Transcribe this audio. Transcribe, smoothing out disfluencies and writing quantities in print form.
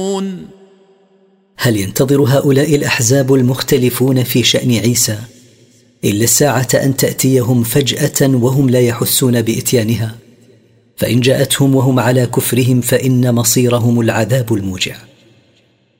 هل ينتظر هؤلاء الأحزاب المختلفون في شأن عيسى إلا الساعة أن تأتيهم فجأة وهم لا يحسون بإتيانها؟ فإن جاءتهم وهم على كفرهم فإن مصيرهم العذاب الموجع.